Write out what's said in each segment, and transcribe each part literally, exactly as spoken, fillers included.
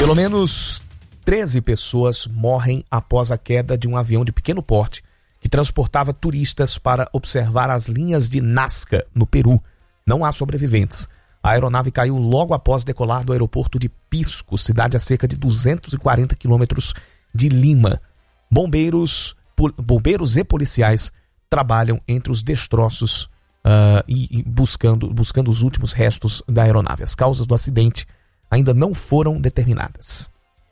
Pelo menos treze pessoas morrem após a queda de um avião de pequeno porte que transportava turistas para observar as linhas de Nazca, no Peru. Não há sobreviventes. A aeronave caiu logo após decolar do aeroporto de Pisco, cidade a cerca de duzentos e quarenta quilômetros de Lima. Bombeiros, bombeiros e policiais trabalham entre os destroços uh, e, e buscando, buscando os últimos restos da aeronave. As causas do acidente ainda não foram determinadas.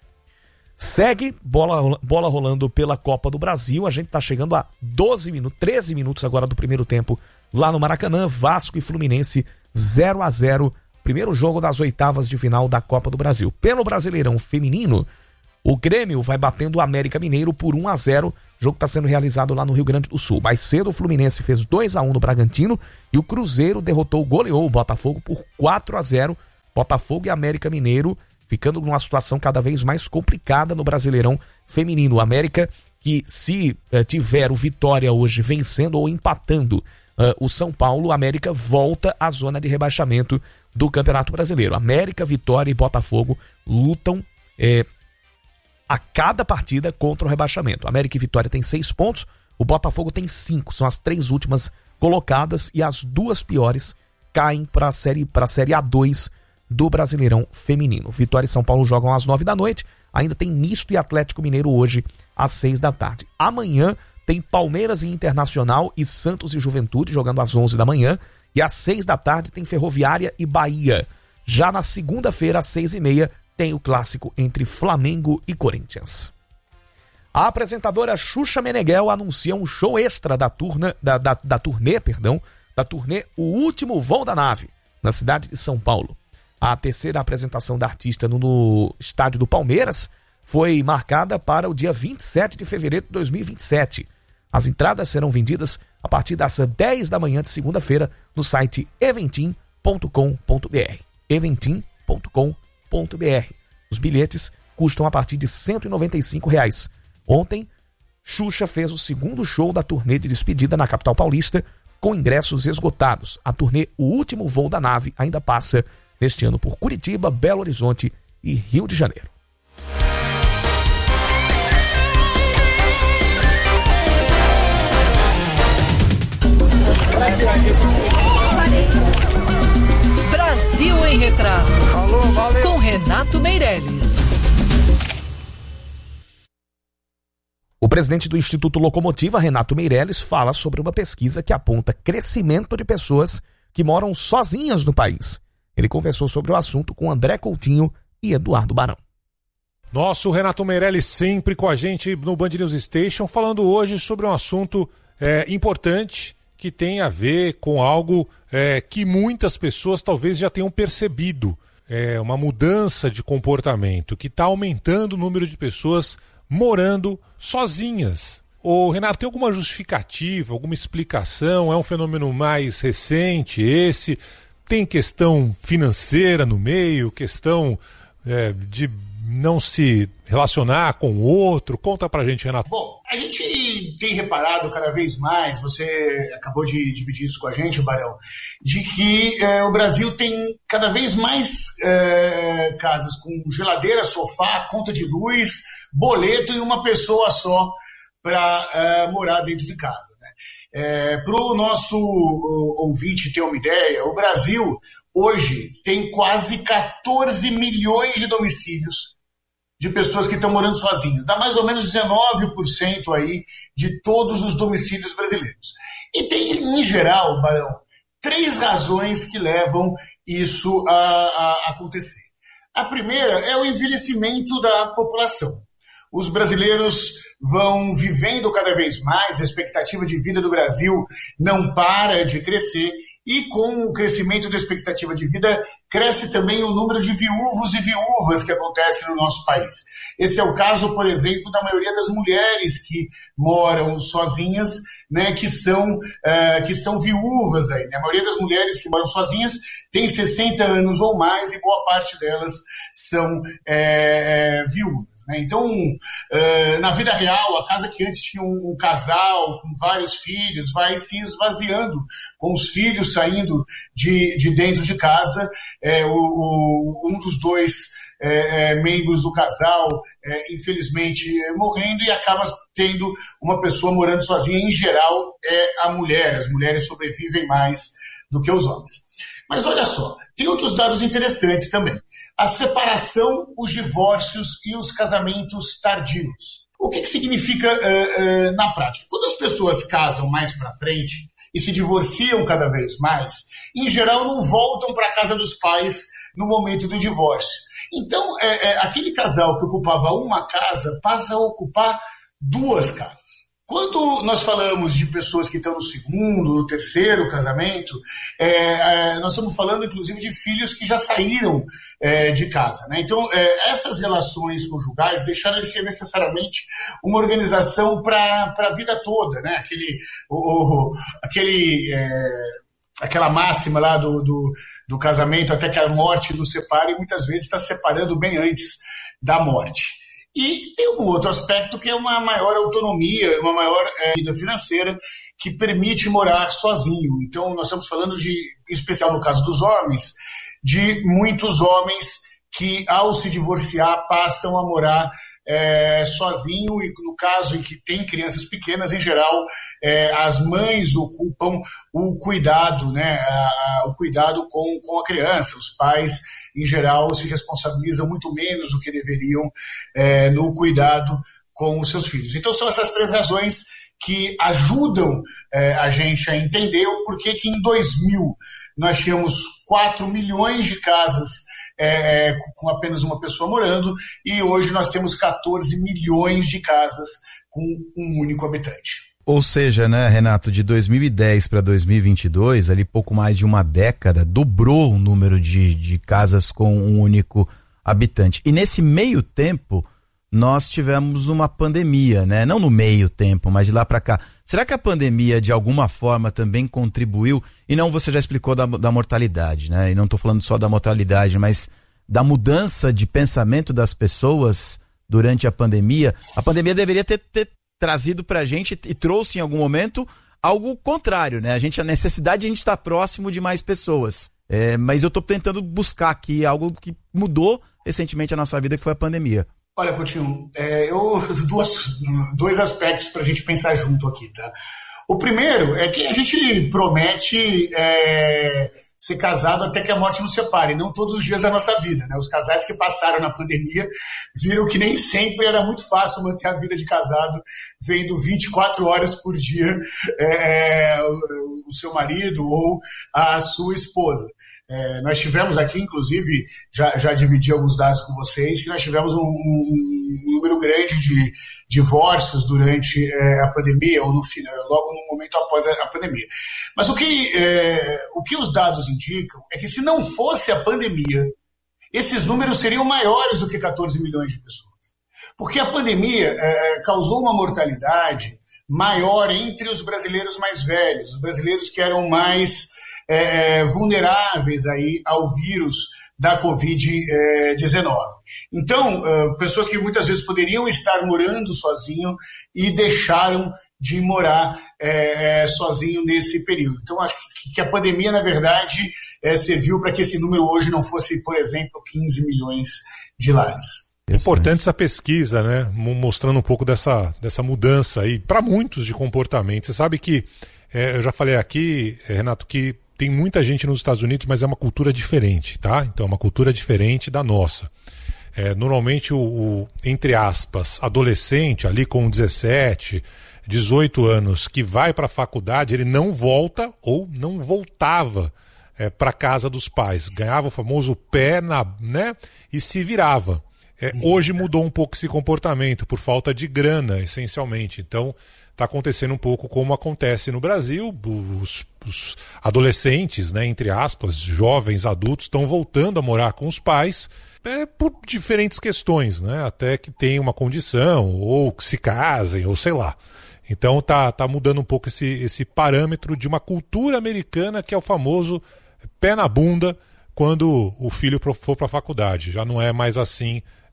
Segue bola, bola rolando pela Copa do Brasil. A gente está chegando a doze minutos, treze minutos agora do primeiro tempo lá no Maracanã. Vasco e Fluminense zero a zero. Primeiro jogo das oitavas de final da Copa do Brasil. Pelo Brasileirão Feminino, o Grêmio vai batendo o América Mineiro por um a zero. O jogo está sendo realizado lá no Rio Grande do Sul. Mais cedo o Fluminense fez dois a um no Bragantino e o Cruzeiro derrotou, goleou o Botafogo por quatro a zero. Botafogo e América Mineiro ficando numa situação cada vez mais complicada no Brasileirão Feminino. O América, que se uh, tiver o Vitória hoje vencendo ou empatando uh, o São Paulo, o América volta à zona de rebaixamento do Campeonato Brasileiro. América, Vitória e Botafogo lutam eh, a cada partida contra o rebaixamento. América e Vitória têm seis pontos, o Botafogo tem cinco. São as três últimas colocadas e as duas piores caem para a série, para a série A dois do Brasileirão Feminino. Vitória e São Paulo jogam às nove da noite, ainda tem Misto e Atlético Mineiro hoje às seis da tarde. Amanhã tem Palmeiras e Internacional e Santos e Juventude jogando às onze da manhã e às seis da tarde tem Ferroviária e Bahia. Já na segunda-feira às seis e meia tem o clássico entre Flamengo e Corinthians. A apresentadora Xuxa Meneghel anuncia um show extra da, turna, da, da, da turnê, perdão, da turnê O Último Voo da Nave, na cidade de São Paulo. A terceira apresentação da artista no, no estádio do Palmeiras foi marcada para o dia vinte e sete de fevereiro de dois mil e vinte e sete. As entradas serão vendidas a partir das dez da manhã de segunda-feira no site eventim ponto com ponto br. eventim ponto com ponto br. Os bilhetes custam a partir de cento e noventa e cinco reais. Ontem, Xuxa fez o segundo show da turnê de despedida na capital paulista com ingressos esgotados. A turnê O Último Voo da Nave ainda passa neste ano por Curitiba, Belo Horizonte e Rio de Janeiro. Brasil em Retratos. Alô, valeu. Com Renato Meireles. O presidente do Instituto Locomotiva, Renato Meireles, fala sobre uma pesquisa que aponta crescimento de pessoas que moram sozinhas no país. Ele conversou sobre o assunto com André Coutinho e Eduardo Barão. Nosso Renato Meireles sempre com a gente no Band News Station, falando hoje sobre um assunto é, importante que tem a ver com algo é, que muitas pessoas talvez já tenham percebido. É uma mudança de comportamento que está aumentando o número de pessoas morando sozinhas. Ô, Renato, tem alguma justificativa, alguma explicação? É um fenômeno mais recente esse? Tem questão financeira no meio, questão é, de não se relacionar com o outro? Conta pra gente, Renato. Bom, a gente tem reparado cada vez mais, você acabou de dividir isso com a gente, Barão, de que é, o Brasil tem cada vez mais é, casas com geladeira, sofá, conta de luz, boleto e uma pessoa só para é, morar dentro de casa, né? É, para o nosso ouvinte ter uma ideia, o Brasil hoje tem quase quatorze milhões de domicílios de pessoas que estão morando sozinhas. Dá mais ou menos dezenove por cento aí de todos os domicílios brasileiros. E tem, em geral, Barão, três razões que levam isso a, a acontecer. A primeira é o envelhecimento da população. Os brasileiros vão vivendo cada vez mais, a expectativa de vida do Brasil não para de crescer e com o crescimento da expectativa de vida cresce também o número de viúvos e viúvas que acontece no nosso país. Esse é o caso, por exemplo, da maioria das mulheres que moram sozinhas, né, que são, uh, que são viúvas aí, né? A maioria das mulheres que moram sozinhas tem sessenta anos ou mais e boa parte delas são é, viúvas. né? Então, uh, na vida real, a casa que antes tinha um, um casal com vários filhos vai se esvaziando, com os filhos saindo de, de dentro de casa, é, o, o, um dos dois É, é, membros do casal, é, infelizmente, é, morrendo, e acaba tendo uma pessoa morando sozinha. Em geral, é a mulher. As mulheres sobrevivem mais do que os homens. Mas olha só, tem outros dados interessantes também. A separação, os divórcios e os casamentos tardios. O que, que significa uh, uh, na prática? Quando as pessoas casam mais para frente e se divorciam cada vez mais, em geral não voltam para a casa dos pais no momento do divórcio. Então, é, é, aquele casal que ocupava uma casa passa a ocupar duas casas. Quando nós falamos de pessoas que estão no segundo, no terceiro casamento, é, é, nós estamos falando, inclusive, de filhos que já saíram é, de casa, né? Então, é, essas relações conjugais deixaram de ser necessariamente uma organização para a vida toda, né? Aquele... O, o, aquele é, aquela máxima lá do, do, do casamento até que a morte nos separe, muitas vezes está separando bem antes da morte. E tem um outro aspecto que é uma maior autonomia, uma maior é, vida financeira que permite morar sozinho. Então nós estamos falando de, em especial no caso dos homens, de muitos homens que ao se divorciar passam a morar É, sozinho, e no caso em que tem crianças pequenas, em geral, é, as mães ocupam o cuidado, né, a, a, o cuidado com, com a criança. Os pais, em geral, se responsabilizam muito menos do que deveriam é, no cuidado com os seus filhos. Então são essas três razões que ajudam é, a gente a entender o porquê que em dois mil nós tínhamos quatro milhões de casas É, com apenas uma pessoa morando, e hoje nós temos quatorze milhões de casas com um único habitante. Ou seja, né, Renato, de dois mil e dez para dois mil e vinte e dois, ali pouco mais de uma década, dobrou o número de, de casas com um único habitante. E nesse meio tempo, nós tivemos uma pandemia, né? Não no meio tempo, mas de lá para cá. Será que a pandemia, de alguma forma, também contribuiu? E não, você já explicou da, da mortalidade, né? E não estou falando só da mortalidade, mas da mudança de pensamento das pessoas durante a pandemia. A pandemia deveria ter, ter trazido para a gente e trouxe em algum momento algo contrário, né? A gente, a necessidade de a gente estar próximo de mais pessoas. É, mas eu estou tentando buscar aqui algo que mudou recentemente a nossa vida, que foi a pandemia. Olha, Coutinho, é, eu, duas, dois aspectos para a gente pensar junto aqui, tá? O primeiro é que a gente promete é, ser casado até que a morte nos separe, não todos os dias da nossa vida, né? Os casais que passaram na pandemia viram que nem sempre era muito fácil manter a vida de casado, vendo vinte e quatro horas por dia é, o, o seu marido ou a sua esposa. É, nós tivemos aqui, inclusive, já, já dividi alguns dados com vocês, que nós tivemos um, um, um número grande de divórcios durante é, a pandemia, ou no final, logo no momento após a, a pandemia. Mas o que, é, o que os dados indicam é que se não fosse a pandemia, esses números seriam maiores do que quatorze milhões de pessoas. Porque a pandemia é, causou uma mortalidade maior entre os brasileiros mais velhos, os brasileiros que eram mais É, vulneráveis aí ao vírus da covid dezenove. Então, uh, pessoas que muitas vezes poderiam estar morando sozinho e deixaram de morar é, sozinho nesse período. Então, acho que, que a pandemia, na verdade, é, serviu para que esse número hoje não fosse, por exemplo, quinze milhões de lares. É importante essa pesquisa, né? Mostrando um pouco dessa, dessa mudança aí, para muitos, de comportamento. Você sabe que, é, eu já falei aqui, Renato, que tem muita gente nos Estados Unidos, mas é uma cultura diferente, tá? Então é uma cultura diferente da nossa. É, normalmente o, o, entre aspas, adolescente ali com dezessete, dezoito anos, que vai para a faculdade, ele não volta ou não voltava é, para casa dos pais. Ganhava o famoso pé na, né? E se virava. É, hoje mudou um pouco esse comportamento, por falta de grana, essencialmente. Então está acontecendo um pouco como acontece no Brasil. Os, os adolescentes, né, entre aspas, jovens adultos, estão voltando a morar com os pais é, por diferentes questões, né, até que tenham uma condição, ou que se casem, ou sei lá. Então tá, tá mudando um pouco esse, esse parâmetro de uma cultura americana, que é o famoso pé na bunda quando o filho for para a faculdade. Já não é mais assim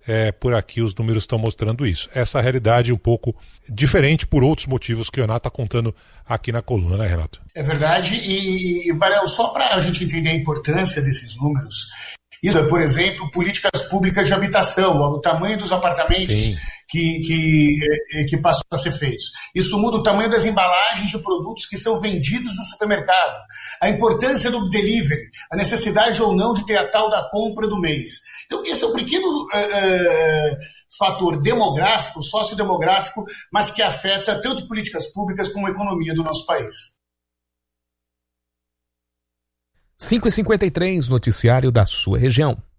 é, por aqui os números estão mostrando isso. Essa realidade um pouco diferente por outros motivos que o Renato está contando aqui na coluna, né, Renato? É verdade, e, Barel, só para a gente entender a importância desses números, isso é, por exemplo, políticas públicas de habitação, o tamanho dos apartamentos que, que, que passam a ser feitos. Isso muda o tamanho das embalagens de produtos que são vendidos no supermercado, a importância do delivery, a necessidade ou não de ter a tal da compra do mês. Então, esse é um pequeno uh, fator demográfico, sociodemográfico, mas que afeta tanto políticas públicas como a economia do nosso país. cinco e cinquenta e três, noticiário da sua região.